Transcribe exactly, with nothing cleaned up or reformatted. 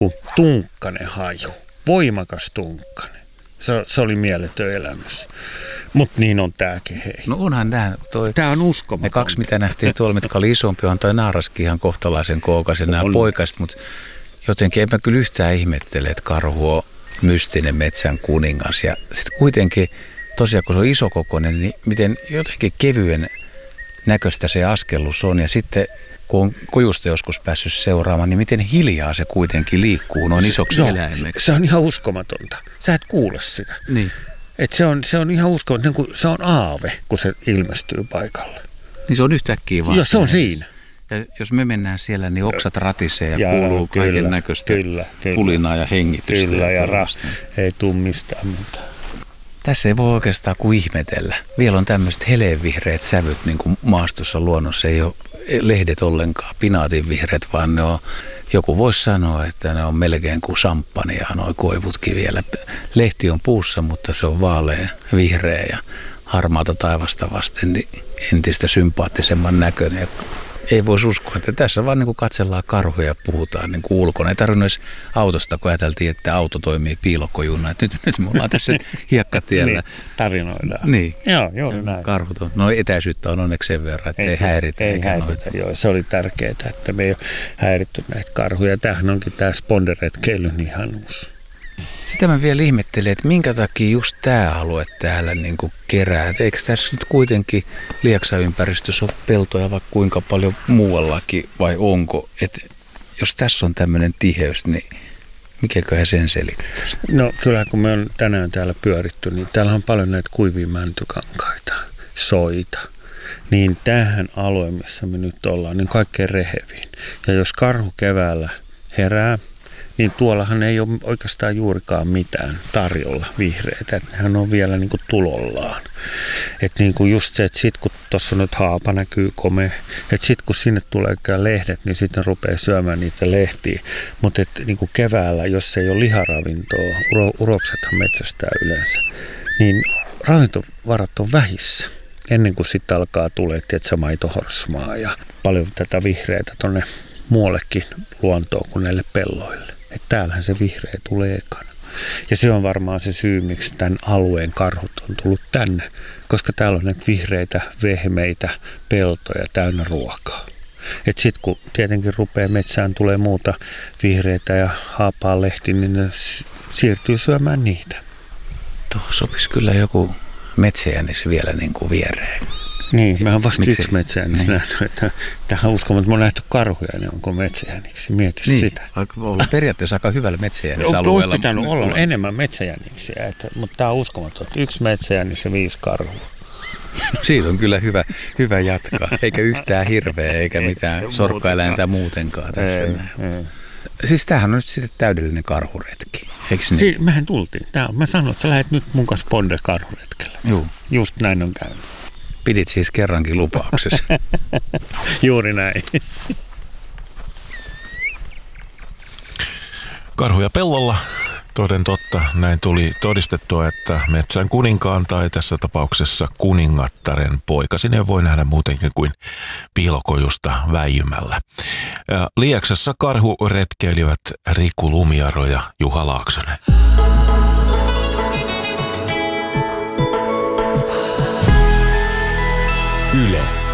tunkkanen haju, voimakas tunkkanen. Se, se oli mieletön elämys. Mutta niin on tääkin, hei. No onhan nämä. Tämä on uskomaton. Ne kaksi, mitä nähtiin tuolla, mitkä oli isompi, on toi naaraskin ihan kohtalaisen kookaisen, nämä poikaset, mutta jotenkin en mä kyllä yhtään ihmettele, että karhu on mystinen metsän kuningas. Ja sitten kuitenkin, tosiaan kun se on isokokoinen, niin miten jotenkin kevyen näköistä se askellus on. Ja sitten kun on kojusta joskus päässyt seuraamaan, niin miten hiljaa se kuitenkin liikkuu noin isoksi Joo, eläimeksi. Se on ihan uskomatonta. Sä et kuule sitä. Niin. Et se, on, se on ihan uskomaton, kun se on aave, kun se ilmestyy paikalle. Niin se on yhtäkkiä vaan. Joo, se on siinä. Ja jos me mennään siellä, niin oksat ratisee ja, ja kuuluu kyllä, kaiken näköistä kyllä, kyllä. pulinaa ja hengitystä. Kyllä, ja, ja ra- ei tule mistään mitään. Tässä ei voi oikeastaan kuin ihmetellä. Vielä on tämmöiset heleenvihreät sävyt, niin kuin maastossa luonnossa ei ole lehdet ollenkaan pinaatinvihreät, vaan ne on, joku voisi sanoa, että ne on melkein kuin samppania, noi koivutkin vielä. Lehti on puussa, mutta se on vaalea, vihreä ja harmaata taivasta vasten niin entistä sympaattisemman näköinen. Ei voisi uskoa, että tässä vaan niin kuin katsellaan karhuja ja puhutaan niin kuin ulkona. Ei tarvinnut edes autosta, kun ajateltiin, että auto toimii piilokkojuna. Nyt, nyt me ollaan tässä hiekkatiellä. Niin, tarinoidaan. Niin. Joo, juuri näin. Karhut on. No etäisyyttä on onneksi sen verran, että ei, ei häiritä. Ei häiritä, joo. Se oli tärkeää, että me ei ole häiritty näitä karhuja. Tämähän onkin tämä sponderetkeilyn ihanuus. Sitä mä vielä ihmettelen, että minkä takia just tämä alue täällä niin kuin kerää. Et eikö tässä nyt kuitenkin Lieksa-ympäristössä ole peltoja vaikka kuinka paljon muuallakin vai onko? Et jos tässä on tämmöinen tiheys, niin mikäköhän sen selittäisi? No kyllähän kun me on tänään täällä pyöritty, niin täällä on paljon näitä kuivia mäntykankaita, soita. Niin tähän alue, missä me nyt ollaan, niin kaikkein rehevin. Ja jos karhu keväällä herää, niin tuollahan ei ole oikeastaan juurikaan mitään tarjolla vihreitä, että nehän on vielä niin kuin tulollaan. Että niin kuin just se, että sit kun tuossa nyt haapa näkyy komea, että sit kun sinne tulee lehdet, niin sitten rupeaa syömään niitä lehtiä. Mutta niin kuin keväällä, jos ei ole liharavintoa, uro, uroksethan metsästää yleensä, niin ravintovarat on vähissä. Ennen kuin sitten alkaa tulee, tietsä, maitohorsmaa ja paljon tätä vihreitä tuonne muuallekin luontoon kuin näille pelloille. Että täällähän se vihreä tulee ekana. Ja se on varmaan se syy, miksi tämän alueen karhut on tullut tänne, koska täällä on näitä vihreitä, vehmeitä, peltoja täynnä ruokaa. Että sitten kun tietenkin rupeaa metsään tulee muuta vihreitä ja haapaa lehti, niin ne siirtyy syömään niitä. Tuohon sopisi kyllä joku metsäjänis vielä niin kuin viereen. Niin, me on vasta Miksi? yksi metsäjänis niin. nähty. Että tähän uskomme, että me on nähty karhuja, niin onko metsäjäniksi. Mieti niin. sitä. Aika ollut periaatteessa aika hyvällä metsäjänisalueella. Olisi pitänyt olla on. enemmän metsäjäniksiä, että, mutta tämä on uskomaton. Yksi metsäjänis ja viisi karhua. No siitä on kyllä hyvä, hyvä jatkaa. Eikä yhtään hirveä eikä mitään sorkkaeläintä muutenkaan tässä. Ei, ei. Siis tämähän on nyt sitten täydellinen karhuretki, eikö niin? Si- mehän tultiin. Tää on. Mä sanoin, että sä lähdet nyt mun kanssa Ponde-karhuretkelle. Joo. Just näin on käynyt. Pidit siis kerrankin lupauksesi. Juuri näin. Karhuja pellolla. Toden totta, näin tuli todistettua, että metsän kuninkaan tai tässä tapauksessa kuningattaren poikasin voi nähdä muutenkin kuin piilokojusta väijymällä. Ja Lieksassa karhuretkeilivät Riku Lumiaro ja Juha Laaksonen. Yle.